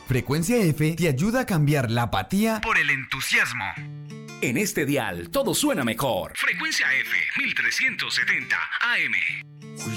Frecuencia F te ayuda a cambiar la apatía por el entusiasmo. En este dial todo suena mejor. Frecuencia F 1370 AM.